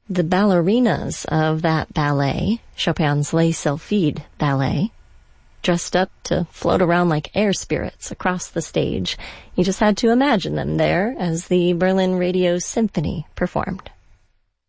The ballerinas of that ballet, Chopin's Les Sylphides ballet, dressed up to float around like air spirits across the stage. You just had to imagine them there as the Berlin Radio Symphony performed.